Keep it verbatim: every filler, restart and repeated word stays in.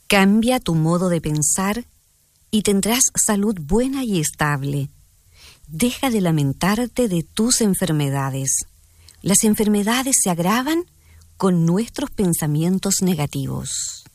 Cambia tu modo de pensar y tendrás salud buena y estable. Deja de lamentarte de tus enfermedades. Las enfermedades se agravan con nuestros pensamientos negativos.